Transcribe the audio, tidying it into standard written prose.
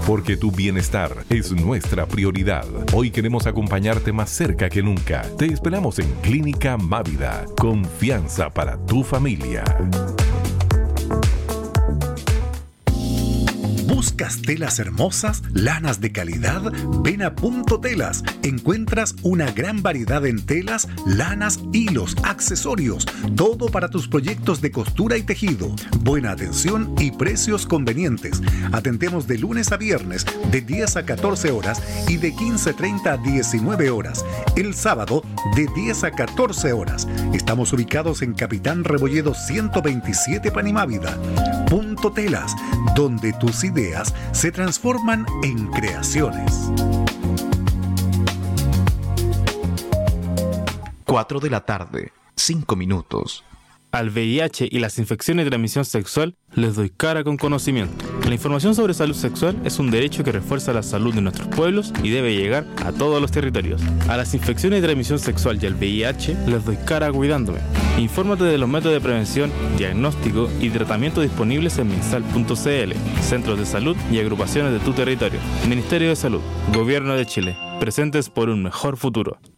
porque tu bienestar es nuestra prioridad. Hoy queremos acompañarte más cerca que nunca. Te esperamos en Clínica Mávida. Confianza para tu familia. ¿Buscas telas hermosas, lanas de calidad? Ven a Punto Telas. Encuentras una gran variedad en telas, lanas, hilos, accesorios. Todo para tus proyectos de costura y tejido. Buena atención y precios convenientes. Atendemos de lunes a viernes de 10 a 14 horas y de 15:30 a 19 horas. El sábado de 10 a 14 horas. Estamos ubicados en Capitán Rebolledo 127 Panimávida. Punto Telas, donde tus ideas se transforman en creaciones. 4 de la tarde, 5 minutos. Al VIH y las infecciones de transmisión sexual les doy cara con conocimiento. La información sobre salud sexual es un derecho que refuerza la salud de nuestros pueblos y debe llegar a todos los territorios. A las infecciones de transmisión sexual y al VIH les doy cara cuidándome. Infórmate de los métodos de prevención, diagnóstico y tratamiento disponibles en minsal.cl, centros de salud y agrupaciones de tu territorio. Ministerio de Salud, Gobierno de Chile, presentes por un mejor futuro.